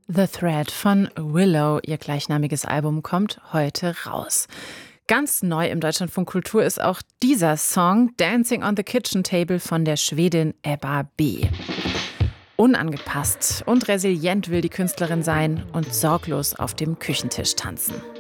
The Thread von Willow. Ihr gleichnamiges Album kommt heute raus. Ganz neu im Deutschlandfunk Kultur ist auch dieser Song Dancing on the Kitchen Table von der Schwedin Ebba B. Unangepasst und resilient will die Künstlerin sein und sorglos auf dem Küchentisch tanzen.